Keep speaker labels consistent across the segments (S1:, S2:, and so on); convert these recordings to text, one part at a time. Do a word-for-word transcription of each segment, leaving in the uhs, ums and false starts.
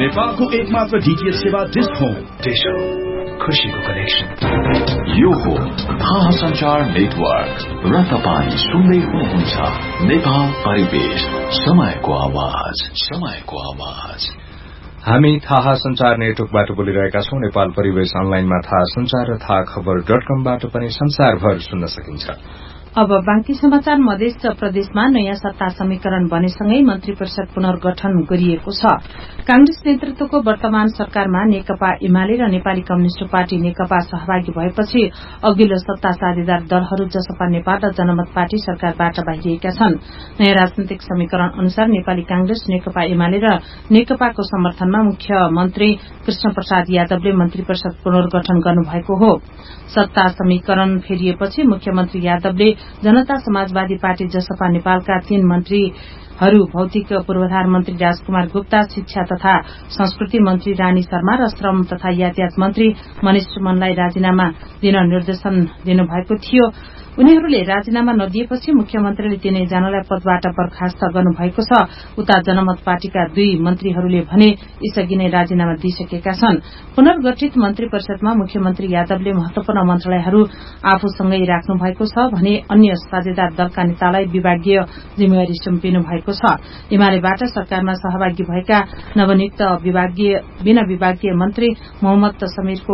S1: नेपालको एकमात्र डीटीएच सेवा डिश होम।
S2: डिश होम, खुशीको कनेक्सन।
S3: यो हो थाहा संचार नेटवर्क र तपाईँ सुन्दै हुनुहुन्छ नेपाल परिवेश, समयको आवाज, समयको आवाज।
S4: हामी थाहा संचार नेटवर्कबाट बोलिरहेका छौं। नेपाल परिवेश अनलाइनमा थाहा संचार र थाहा खबर डट कमबाट पनि संसारभर सुन्न सकिन्छ।
S5: अब बाँकी समाचार। मधेस प्रदेशमा नयाँ सत्ता समीकरण बनेसँगै मन्त्री परिषद पुनर्गठन गरिएको छ। कांग्रेस नेतृत्वको वर्तमान सरकारमा नेकपा एमाले र नेपाली कम्युनिष्ट पार्टी नेकपा सहभागी भएपछि अघिल्लो सत्ता साझेदार दलहरू जसपा नेपाल र जनमत पार्टी सरकारबाट बाहिरिएका छन्। नयाँ राजनैतिक समीकरण अनुसार नेपाली कांग्रेस, नेकपा एमाले र नेकपाको समर्थनमा मुख्यमन्त्री कृष्ण प्रसाद यादवले मन्त्री परिषद पुनर्गठन गर्नुभएको हो। सत्ता समीकरण फेरिएपछि मुख्यमन्त्री यादवले जनता समाजवादी पार्टी जसपा नेपालका तीन मन्त्रीहरू भौतिक पूर्वाधार मन्त्री राजकुमार गुप्ता, शिक्षा तथा संस्कृति मन्त्री रानी शर्मा र श्रम तथा यातायात मन्त्री मनिष सुमनलाई राजीनामा दिन निर्देशन दिनुभएको थियो। उनीहरूले राजीनामा नदिएपछि मुख्यमन्त्रीले तीनैजनालाई पदबाट बर्खास्त गर्नुभएको छ। उता जनमत पार्टीका दुई मन्त्रीहरूले भने यसअघि नै राजीनामा दिइसकेका छन्। पुनर्गठित मन्त्री परिषदमा मुख्यमन्त्री यादवले महत्वपूर्ण मन्त्रालयहरू आफूसँगै राख्नु भएको छ भने अन्य साझेदार दलका नेतालाई विभागीय जिम्मेवारी सुम्पिनु भएको छ। एमालेबाट सरकारमा सहभागी भएका नवनियुक्त विभागीय बिना विभागीय मन्त्री मोहम्मद समीरको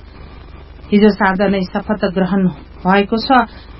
S5: हिजो साँझ नै शपथ ग्रहण भएको छ।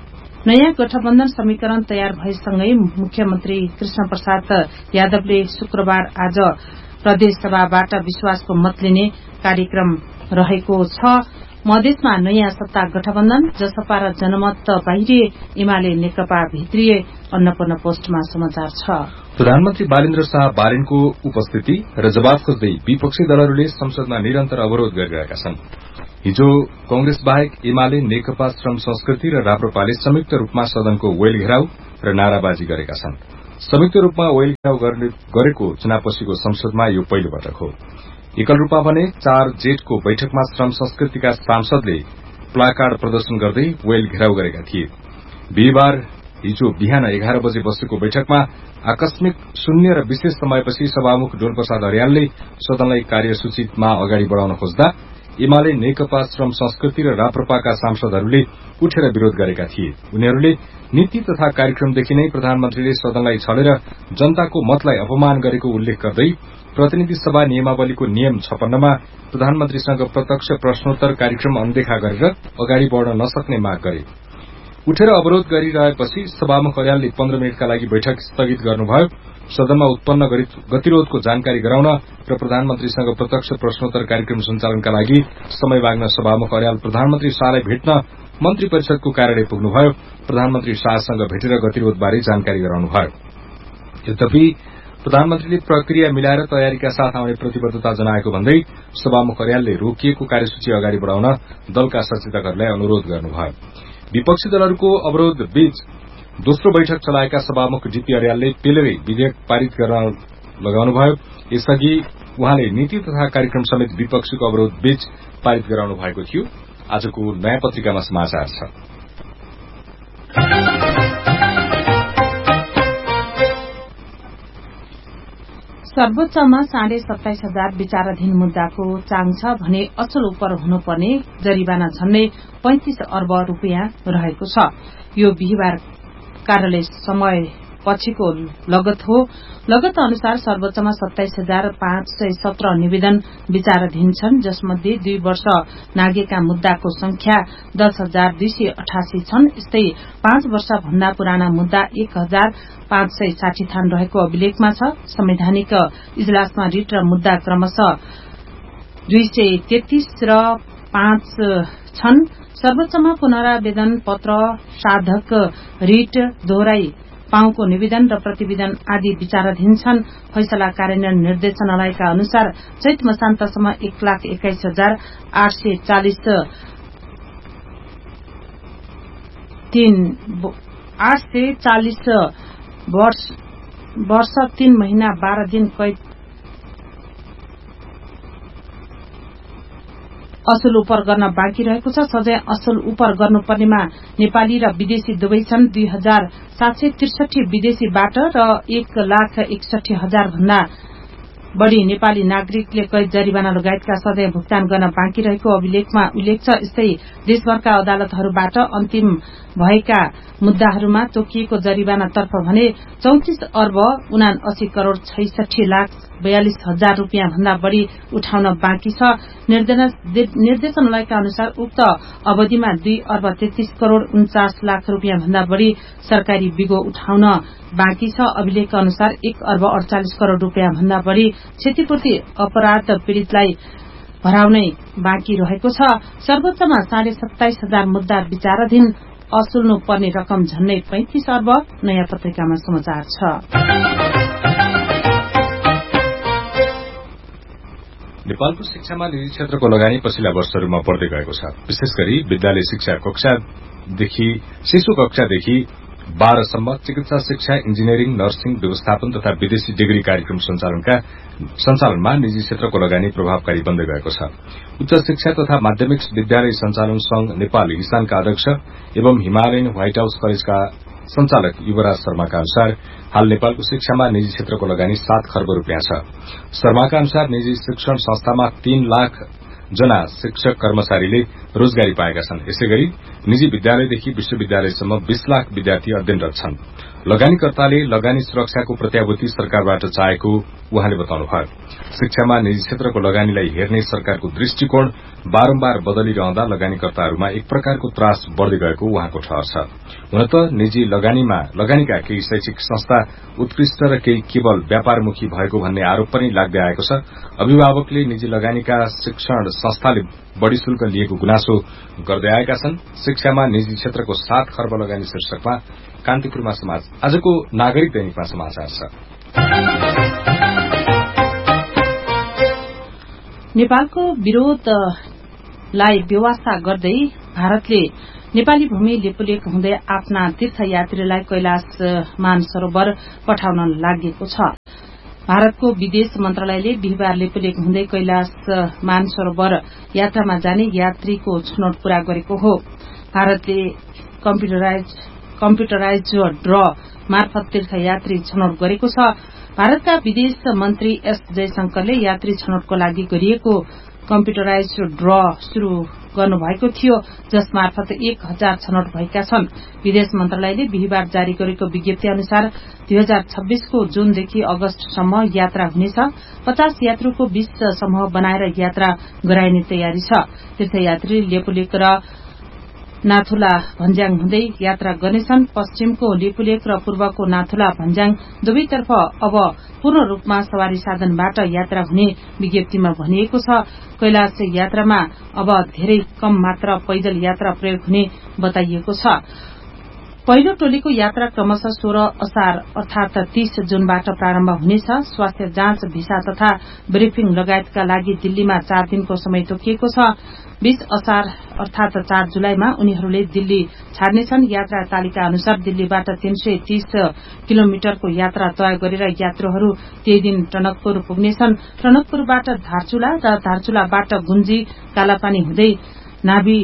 S5: नयाँ गठबन्धन समीकरण तयार भएसँगै मुख्यमन्त्री कृष्ण प्रसाद यादवले शुक्रबार आज प्रदेश सभाबाट विश्वासको मत लिने कार्यक्रम रहेको छ। मधेसमा नयाँ सत्ता गठबन्धन, जसपा र जनमत बाहिरिए, एमाले नेकपा भित्रिए। अन्नपूर्ण पोस्टमा समाचार छ।
S4: प्रधानमन्त्री बालेन्द्र शाह बारेनको उपस्थिति र जवाब खोज्दै विपक्षी दलहरूले संसदमा निरन्तर अवरोध गरिरहेका छन्। हिजो कंग्रेस बाहेक एमाले, नेकपा, श्रम संस्कृति र राप्रपाले संयुक्त रूपमा सदनको वेल घेराउ र नाराबाजी गरेका छन्। संयुक्त रूपमा वेल घेराउ गरेको चुनावपछिको संसदमा यो पहिलो पटक हो। एकल रूपमा भने चार जेठको बैठकमा श्रम संस्कृतिका सांसदले प्लाकार्ड प्रदर्शन गर्दै वेल घेराउ गरेका थिए। बिहिबार हिजो बिहान एघार बजे बसेको बैठकमा आकस्मिक शून्य र विशेष समयपछि सभामुख डोलप्रसाद अर्यालले सदनलाई कार्यसूचीमा अगाडि बढ़ाउन खोज्दा एमाले, नेकपा, श्रम संस्कृति र राप्रपाका सांसदहरूले उठेर विरोध गरेका थिए। उनीहरूले नीति तथा कार्यक्रमदेखि नै प्रधानमन्त्रीले सदनलाई छलेर जनताको मतलाई अपमान गरेको उल्लेख गर्दै प्रतिनिधि सभा नियमावलीको नियम छपन्नमा प्रधानमन्त्रीसँग प्रत्यक्ष प्रश्नोत्तर कार्यक्रम अनदेखा गरेर अगाडि बढ़न नसक्ने माग गरे। उठेर अवरोध गरिरहेपछि सभामुख अर्यालले पन्ध्र मिनटका लागि बैठक स्थगित गर्नुभयो। सदनमा उत्पन्न गतिरोधको जानकारी गराउन र प्रधानमन्त्रीसँग प्रत्यक्ष प्रश्नोत्तर कार्यक्रम सञ्चालनका लागि समय माग्न सभामुख अर्याल प्रधानमन्त्री शाहलाई भेट्न मन्त्री परिषदको कार्यालय पुग्नुभयो। प्रधानमन्त्री शाहसँग भेटेर गतिरोधबारे जानकारी गराउनुभयो। यद्यपि प्रधानमन्त्रीले प्रक्रिया मिलाएर तयारीका साथ आउने प्रतिबद्धता जनाएको भन्दै सभामुख अर्यालले रोकिएको कार्यसूची अगाडि बढ़ाउन दलका सचेतकहरूलाई अनुरोध गर्नुभयो। विपक्षी दलहरूको अवरोध बीच दोस्रो बैठक चलाएका सभामुख डीपी अर्यालले पेलेरै विधेयक पारित गर्न लगाउनुभयो। यसअघि उहाँले नीति तथा कार्यक्रम समेत विपक्षीको अवरोध बीच पारित गराउनु भएको थियो। आजको नयाँ पत्रिकामा समाचार छ।
S5: सर्वोच्चमा साढे सत्ताइस हजार विचाराधीन मुद्दाको चाङ छ भने अचल उपर हुनुपर्ने जरिवाना झन्डै पैंतिस अर्ब रूपियाँ रहेको छ। यो बिहिबार कार्यालय समय पछिको लगत हो। लगत अनुसार सर्वोच्चमा सत्ताइस हजार पाँच सय सत्र निवेदन विचाराधीन छन्, जसमध्ये दुई वर्ष नागेका मुद्दाको संख्या दस हजार दुई सय अठासी छन्। यस्तै पाँच वर्ष भन्दा पुराना मुद्दा एक हजार पाँच सय साठी थान रहेको अभिलेखमा छ। संवैधानिक इजलासमा रिट र मुद्दा क्रमशः दुई सय तेत्तीस र पाँच छन्। सर्वोच्चमा पुनरावेदन पत्र, साधक रिट, दोहोराई पाउको निवेदन र प्रतिवेदन आदि विचाराधीन छन्। फैसला कार्यान्वयन निर्देशनालयका अनुसार चैत मसान्तसम्म एक लाख एक्काइस हजार आठ सय चालिस तीन आठ सय चालिस वर्ष तीन महीना बाह्र दिन कैद असल उपर गर्न बाँकी रहेको छ। सजाय असल उपर गर्नुपर्नेमा नेपाली र विदेशी दुवै छन्। दुई हजार सात सय त्रिसठी विदेशीबाट र एक लाख एकसठी हजार भन्दा बढ़ी नेपाली नागरिकले कैद जरिवाना लगायतका सजाय भुक्तान गर्न बाँकी रहेको अभिलेखमा उल्लेख छ। यस्तै देशभरका अदालतहरूबाट अन्तिम भएका मुद्दाहरूमा तोकिएको जरिवानातर्फ भने चौतिस अर्ब उनासी करोड़ छैसठी लाख बयालिस हजार रूपियाँ भन्दा बढ़ी उठाउन बाँकी छ। निर्देशनालयका अनुसार उक्त अवधिमा दुई अर्ब तेत्तीस करोड़ उन्चास लाख रूपियाँ भन्दा बढ़ी सरकारी बिगो उठाउन बाँकी छ। अभिलेखका अनुसार एक अर्ब अड़चालिस करोड़ रूपियाँ भन्दा बढ़ी क्षतिपूर्ति अपराध पीड़ितलाई भराउनै बाँकी रहेको छ। सर्वोच्चमा साढे सत्ताइस हजार मुद्दा विचाराधीन, असुल्नु पर्ने रकम झन्नै पैंतिस अर्ब। नयाँ पत्रिकामा समाचार छ।
S4: नेपालको शिक्षामा निजी क्षेत्रको लगानी पछिल्ला वर्षहरूमा बढ़दै गएको छ। विशेष गरी विद्यालय शिक्षा कक्षादेखि शिशु कक्षादेखि बाह्रसम्म चिकित्सा शिक्षा, इन्जिनियरिङ, नर्सिङ, व्यवस्थापन तथा विदेशी डिग्री कार्यक्रम सञ्चालनका सञ्चालनमा निजी क्षेत्रको लगानी प्रभावकारी बन्दै गएको छ। उच्च शिक्षा तथा माध्यमिक विद्यालय सञ्चालन संघ नेपाल हिसानका अध्यक्ष एवं हिमालयन व्हाइट हाउस कलेजका संचालक युवराज शर्माका अनुसार हाल नेपालको शिक्षामा निजी क्षेत्रको लगानी सात खर्ब रूपियाँ छ। शर्माका अनुसार निजी शिक्षण संस्थामा तीन लाख जना शिक्षक कर्मचारीले रोजगारी पाएका छन्। यसैगरी निजी विद्यालयदेखि विश्वविद्यालयसम्म बीस लाख विद्यार्थी अध्ययनरत छन्। लगानीकर्ताले लगानी सुरक्षाको प्रत्याभूति सरकारबाट चाहेको उहाँले बताउनुभयो। शिक्षामा निजी क्षेत्रको लगानीलाई हेर्ने सरकारको दृष्टिकोण बारम्बार बदलिरहँदा लगानीकर्ताहरूमा एक प्रकारको त्रास बढ़दै गएको उहाँको ठहर छ। हुन त निजी लगानीमा लगानीका केही शैक्षिक संस्था उत्कृष्ट र केही केवल व्यापारमुखी भएको भन्ने आरोप पनि लाग्दै आएको छ। अभिभावकले निजी लगानीका शिक्षण संस्थाले बढ़ी शुल्क लिएको गुनासो गर्दै आएका छन्। शिक्षामा निजी क्षेत्रको सात खर्ब लगानी शीर्षकमा कान्तिपुरमा समाज आजको नागरिक दैनिकमा समाचार छ।
S5: नेपालको विरोधलाई बेवास्ता गर्दै भारतले नेपाली भूमि लेपुलेक हुँदै आफ्ना तीर्थयात्रीलाई कैलाश मानसरोवर पठाउन लागेको छ। भारतको विदेश मन्त्रालयले बिहिबार लेपुलेक हुँदै कैलाश मानसरोवर यात्रामा जाने यात्रीको छनौट पूरा गरेको हो। भारतले कम्प्युटराइज कम्प्युटराइज ड्र मार्फत तीर्थयात्री छनौट गरेको छ। भारतका विदेश मन्त्री एस जयशंकरले यात्री छनौटको लागि गरिएको कम्प्युटराइज ड्र शुरू गर्नुभएको थियो, जस मार्फत एक हजार छनौट भएका छन्। विदेश मन्त्रालयले बिहिबार जारी गरेको विज्ञप्ति अनुसार दुई हजार छब्बीसको जूनदेखि अगस्तसम्म यात्रा हुनेछ। पचास यात्रुको बीस समूह बनाएर यात्रा गराइने तयारी छ। तीर्थयात्री लेपुलेक र नाथुला भन्ज्याङ हुँदै यात्रा गर्नेछन्। पश्चिमको लेपुलेक र पूर्वको नाथुला भन्ज्याङ दुवैतर्फ अब पूर्ण रूपमा सवारी साधनबाट यात्रा हुने विज्ञप्तिमा भनिएको छ। कैलाश यात्रामा अब धेरै कम मात्र पैदल यात्रा प्रयोग हुने बताइएको छ। पहिलो टोलीको यात्रा क्रमशः सोह्र असार अर्थात तीस जूनबाट प्रारम्भ हुनेछ। स्वास्थ्य जाँच, भिसा तथा ब्रिफिङ लगायतका लागि दिल्लीमा चार दिनको समय तोकिएको छ। बीस असार अर्थात चार जुलाईमा उनीहरूले दिल्ली छाड्नेछन्। यात्रा तालिका अनुसार दिल्लीबाट तीन सय तीस किलोमिटरको यात्रा तय गरेर यात्रुहरू त्यही दिन टनकपुर पुग्नेछन्। टनकपुरबाट धारचुला र धारचुलाबाट गुन्जी कालापानी हुँदै नाभी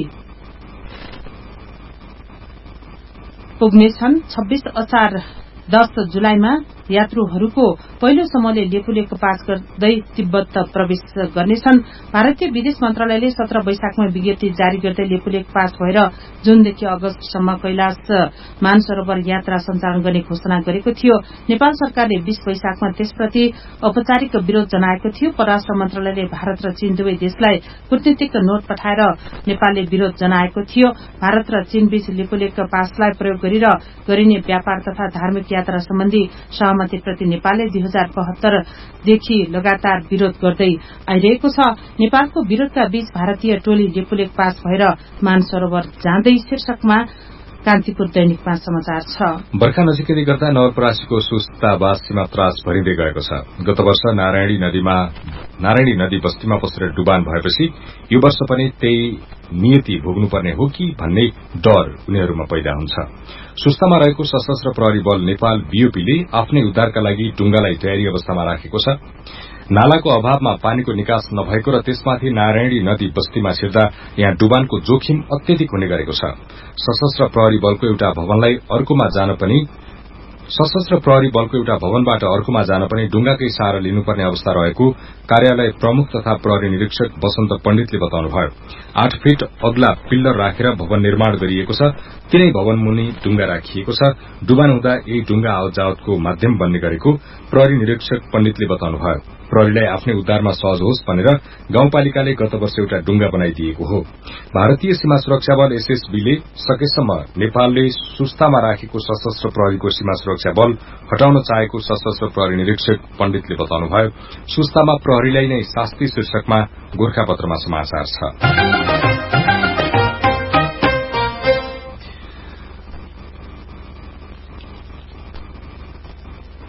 S5: पुग्नेछन्। छब्बीस असार दस जुलाईमा यात्रुहरूको पहिलो समूहले लेपुलेक पास गर्दै तिब्बत प्रवेश गर्नेछन्। भारतीय विदेश मन्त्रालयले सत्र वैशाखमा विज्ञप्ति जारी गर्दै लेपुलेक पास भएर जूनदेखि अगस्तसम्म कैलाश मानसरोवर यात्रा सञ्चालन गर्ने घोषणा गरेको थियो। नेपाल सरकारले बीस वैशाखमा त्यसप्रति औपचारिक विरोध जनाएको थियो। परराष्ट्र मन्त्रालयले भारत र चीन दुवै देशलाई कूटनीतिक नोट पठाएर नेपालले विरोध जनाएको थियो। भारत र चीनबीच लेपुलेक पासलाई प्रयोग गरेर गरिने व्यापार तथा धार्मिक यात्रा सम्बन्धी सहमतिप्रति नेपालले दुई हजार बहत्तरदेखि लगातार विरोध गर्दै आइरहेको छ। नेपालको विरोधका बीच भारतीय टोली लेपुलेक पास भएर मानसरोवर जाँदै शीर्षकमा कान्तिपुर दैनिकमा समाचार छ।
S4: बर्खा नजिकै गर्दा नवलपरासीको सुस्तावास सीमा त्रास भरिँदै गएको छ। गत वर्ष नारायणी नदीमा नारायणी नदी बस्तीमा पसेर डुबान भएपछि यो वर्ष पनि त्यही नियति भोग्नुपर्ने हो कि भन्ने डर उनीहरूमा पैदा हुन्छ। सुस्तामा रहेको सशस्त्र प्रहरी बल नेपाल बीओपीले आफ्नै उद्धारका लागि डुंगालाई तयारी अवस्थामा राखेको छ। नालाको अभावमा पानीको निकास नभएको र त्यसमाथि नारायणी नदी बस्तीमा छिर्दा यहाँ डुबानको जोखिम अत्यधिक हुने गरेको छ। सशस्त्र प्रहरी बलको एउटा भवनलाई अर्कोमा जान पनि सशस्त्र प्रहरी बलको एउटा भवनबाट अर्कोमा जान पनि डुंगाकै सहारा लिनुपर्ने अवस्था रहेको कार्यालय प्रमुख तथा प्रहरी निरीक्षक वसन्त पण्डितले बताउनुभयो। आठ फीट अग्ला पिल्लर राखेर भवन निर्माण गरिएको छ। तीनै भवन मुनि डुंगा राखिएको छ। डुबान हुँदा यही डुंगा आवत जावतको माध्यम बन्ने गरेको प्रहरी निरीक्षक पण्डितले बताउनुभयो। प्रहरीलाई आफ्नै उद्धारमा सहज होस् भनेर गाउँपालिकाले गत वर्ष एउटा डुंगा बनाइदिएको हो। भारतीय सीमा सुरक्षा बल एसएसबीले सकेसम्म नेपालले सुस्तामा राखेको सशस्त्र प्रहरीको सीमा सुरक्षा बल हटाउन चाहेको सशस्त्र प्रहरी निरीक्षक पण्डितले बताउनुभयो। सुस्तामा प्रहरीलाई नै शास्ति शीर्षकमा गोर्खापत्रमा समाचार छ।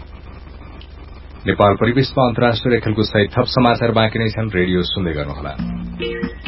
S4: नेपाल परिवेशमा अन्तर्राष्ट्रिय खेलको सहित थप समाचार बाँकी नै छन्। रेडियो सुन्दै गर्नुहोला।